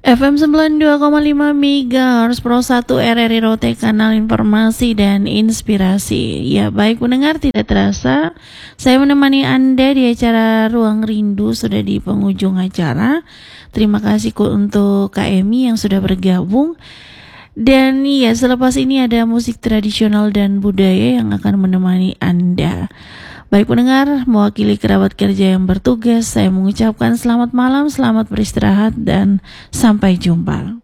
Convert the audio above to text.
FM 92,5 MHz Pro 1 RRI Rote, kanal informasi dan inspirasi. Ya, baik pendengar, tidak terasa saya menemani Anda di acara Ruang Rindu, sudah di penghujung acara. Terima kasih untuk Kak Emi yang sudah bergabung. Dan ya, selepas ini ada musik tradisional dan budaya yang akan menemani Anda. Baik pendengar, mewakili kerabat kerja yang bertugas, saya mengucapkan selamat malam, selamat beristirahat, dan sampai jumpa.